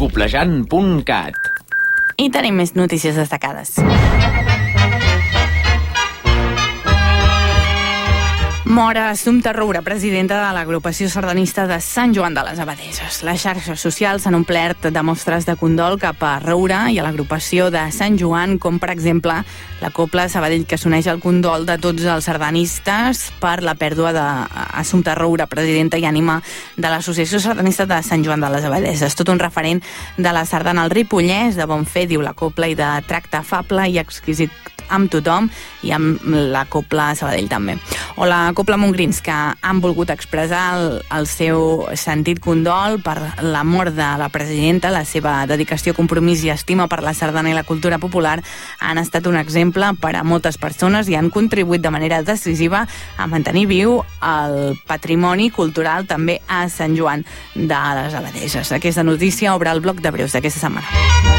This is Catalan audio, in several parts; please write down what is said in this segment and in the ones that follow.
coplejant.cat. I tenim més notícies destacades. Mor Assumpta Roura, presidenta de l'agrupació sardanista de Sant Joan de les Abadesses. Les xarxes socials s'han omplert de mostres de condol cap a Roura i a l'agrupació de Sant Joan, com per exemple la Cobla Sabadell, que s'uneix al condol de tots els sardanistes per la pèrdua d'Assumpta Roura, presidenta i ànima de l'Associació Sardanista de Sant Joan de les Abadesses. Tot un referent de la sardana al Ripollès, de bon fer, diu la Cobla, i de tracte afable i exquisit amb tothom, i amb la Cobla Sabadell també. O la Cobla Montgrins, que han volgut expressar el seu sentit condol per la mort de la presidenta, la seva dedicació, compromís i estima per la sardana i la cultura popular han estat un exemple per a moltes persones i han contribuït de manera decisiva a mantenir viu el patrimoni cultural també a Sant Joan de les Abadesses. Aquesta notícia obre el bloc de breus d'aquesta setmana.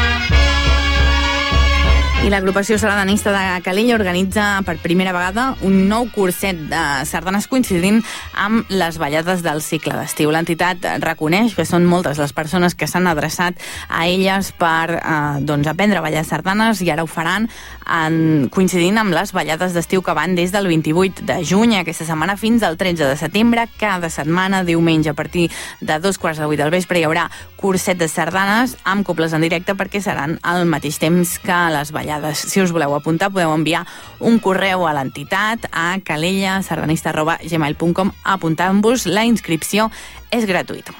I l'agrupació sardanista de Calella organitza per primera vegada un nou curset de sardanes coincidint amb les ballades del cicle d'estiu. L'entitat reconeix que són moltes les persones que s'han adreçat a elles per aprendre a ballar sardanes, i ara ho faran coincidint amb les ballades d'estiu que van des del 28 de juny aquesta setmana fins al 13 de setembre. Cada setmana, diumenge, a partir de 2:15 del vespre, hi haurà curset de sardanes amb cobles en directe, perquè seran al mateix temps que les ballades. Si us voleu apuntar, podeu enviar un correu a l'entitat a calellasardanista@gmail.com apuntant-vos. La inscripció és gratuïta.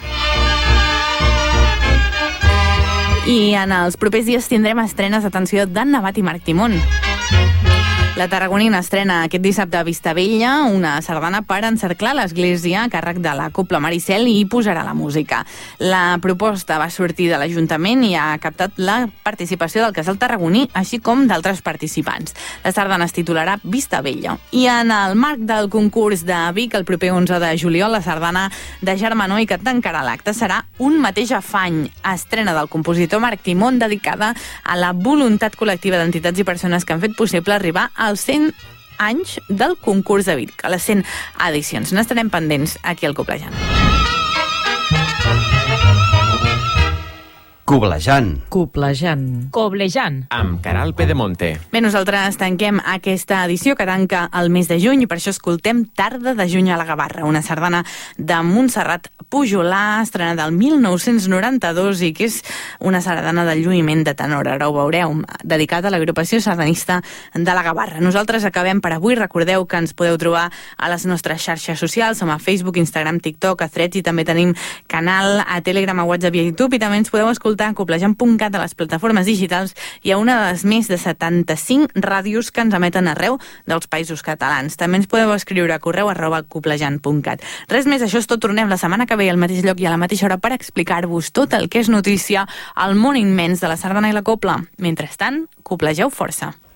I en els propers dies tindrem estrenes, atenció, d'en Navat i Marc Timón. La tarragonina estrena aquest dissabte a Vistabella una sardana per encerclar l'església a càrrec de la Cobla Maricel, i hi posarà la música. La proposta va sortir de l'Ajuntament i ha captat la participació del casal tarragoní, així com d'altres participants. La sardana es titularà Vistabella. I en el marc del concurs de Vic, el proper 11 de juliol, la sardana de Germanó, i que tancarà l'acte, serà Un mateix afany, estrena del compositor Marc Timón, dedicada a la voluntat col·lectiva d'entitats i persones que han fet possible arribar als 100 anys del concurs de Vic, a les 100 edicions. N'estarem pendents aquí al Coplejant. Coblejant. Amb Caral Pedemonte. Bé, nosaltres tanquem aquesta edició que tanca el mes de juny, i per això escoltem Tarda de juny a la Gavarra, una sardana de Montserrat Pujolà, estrenada del 1992, i que és una sardana de lluïment de tenor, ara ho veureu, dedicada a l'agrupació sardanista de la Gavarra. Nosaltres acabem per avui. Recordeu que ens podeu trobar a les nostres xarxes socials, som a Facebook, Instagram, TikTok, a Threads, i també tenim canal a Telegram, a WhatsApp i a YouTube, i també ens podeu escoltar a coplejant.cat, a les plataformes digitals, i a una de les més de 75 ràdios que ens emeten arreu dels països catalans. També ens podeu escriure a correu@coplejant.cat. Res més, això és tot. Tornem la setmana que ve al mateix lloc i a la mateixa hora per explicar-vos tot el que és notícia al món immens de la sardana i la cobla. Mentrestant, coplegeu força.